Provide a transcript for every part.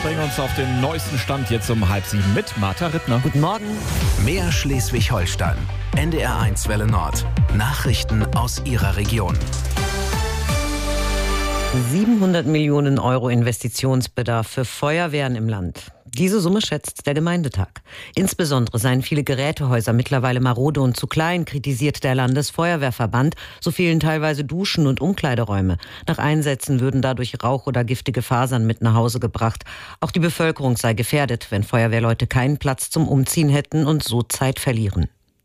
bringen uns auf den neuesten Stand jetzt um 6:30 mit Martha Rittner. Guten Morgen. Mehr Schleswig-Holstein. NDR1 Welle Nord. Nachrichten aus Ihrer Region. 700 Millionen Euro Investitionsbedarf für Feuerwehren im Land. Diese Summe schätzt der Gemeindetag. Insbesondere seien viele Gerätehäuser mittlerweile marode und zu klein, kritisiert der Landesfeuerwehrverband. So fehlen teilweise Duschen und Umkleideräume. Nach Einsätzen würden dadurch Rauch oder giftige Fasern mit nach Hause gebracht. Auch die Bevölkerung sei gefährdet, wenn Feuerwehrleute keinen Platz zum Umziehen hätten und so Zeit verlieren.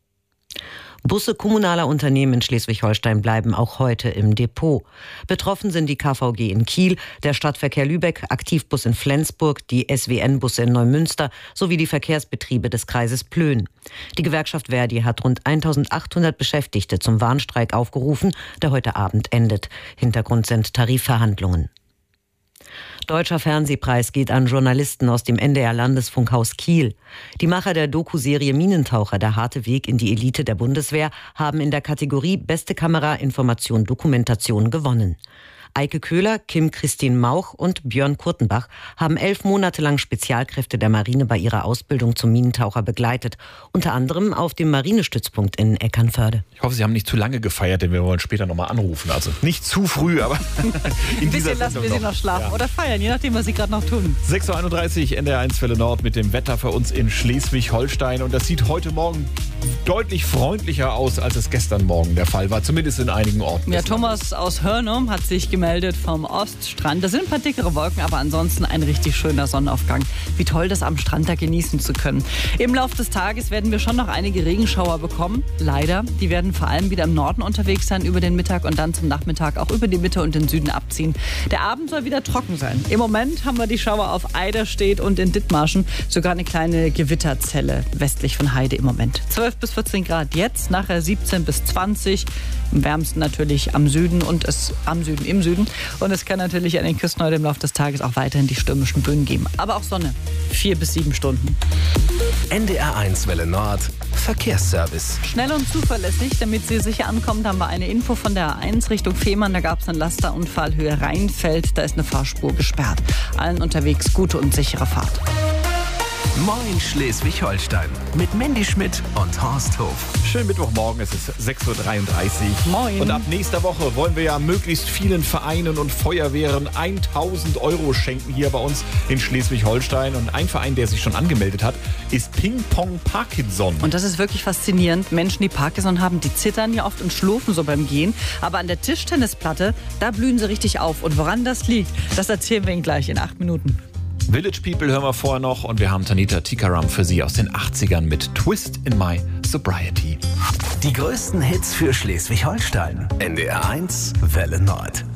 Busse kommunaler Unternehmen in Schleswig-Holstein bleiben auch heute im Depot. Betroffen sind die KVG in Kiel, der Stadtverkehr Lübeck, Aktivbus in Flensburg, die SWN-Busse in Neumünster sowie die Verkehrsbetriebe des Kreises Plön. Die Gewerkschaft Verdi hat rund 1800 Beschäftigte zum Warnstreik aufgerufen, der heute Abend endet. Hintergrund sind Tarifverhandlungen. Deutscher Fernsehpreis geht an Journalisten aus dem NDR-Landesfunkhaus Kiel. Die Macher der Doku-Serie Minentaucher, der harte Weg in die Elite der Bundeswehr, haben in der Kategorie Beste Kamera, Information, Dokumentation gewonnen. Eike Köhler, Kim-Christine Mauch und Björn Kurtenbach haben 11 Monate lang Spezialkräfte der Marine bei ihrer Ausbildung zum Minentaucher begleitet. Unter anderem auf dem Marinestützpunkt in Eckernförde. Ich hoffe, Sie haben nicht zu lange gefeiert, denn wir wollen später nochmal anrufen. Also nicht zu früh, aber ein bisschen lassen wir Sie noch schlafen oder feiern, je nachdem, was Sie gerade noch tun. 6:31 Uhr, NDR1 Welle Nord mit dem Wetter für uns in Schleswig-Holstein. Und das sieht heute Morgen deutlich freundlicher aus, als es gestern Morgen der Fall war. Zumindest in einigen Orten. Ja, Thomas aus Hörnum hat sich gemeldet vom Oststrand. Da sind ein paar dickere Wolken, aber ansonsten ein richtig schöner Sonnenaufgang. Wie toll, das am Strand da genießen zu können. Im Laufe des Tages werden wir schon noch einige Regenschauer bekommen. Leider. Die werden vor allem wieder im Norden unterwegs sein über den Mittag und dann zum Nachmittag auch über die Mitte und den Süden abziehen. Der Abend soll wieder trocken sein. Im Moment haben wir die Schauer auf Eiderstedt und in Dithmarschen. Sogar eine kleine Gewitterzelle westlich von Heide im Moment. 12 bis 14 Grad jetzt, nachher 17 bis 20. Am wärmsten natürlich im Süden. Und es kann natürlich an den Küsten heute im Laufe des Tages auch weiterhin die stürmischen Böen geben. Aber auch Sonne. 4 bis 7 Stunden. NDR1 Welle Nord. Verkehrsservice. Schnell und zuverlässig, damit Sie sicher ankommen, haben wir eine Info von der A1 Richtung Fehmarn. Da gab es einen Lasterunfall Höhe Rheinfeld. Da ist eine Fahrspur gesperrt. Allen unterwegs gute und sichere Fahrt. Moin Schleswig-Holstein mit Mandy Schmidt und Horst Hof. Schönen Mittwochmorgen, es ist 6:33 Uhr. Moin. Und ab nächster Woche wollen wir ja möglichst vielen Vereinen und Feuerwehren 1.000 Euro schenken hier bei uns in Schleswig-Holstein. Und ein Verein, der sich schon angemeldet hat, ist Ping Pong Parkinson. Und das ist wirklich faszinierend. Menschen, die Parkinson haben, die zittern ja oft und schlurfen so beim Gehen. Aber an der Tischtennisplatte, da blühen sie richtig auf. Und woran das liegt, das erzählen wir Ihnen gleich in 8 Minuten. Village People hören wir vorher noch und wir haben Tanita Tikaram für Sie aus den 80ern mit Twist in My Sobriety. Die größten Hits für Schleswig-Holstein. NDR1 Welle Nord.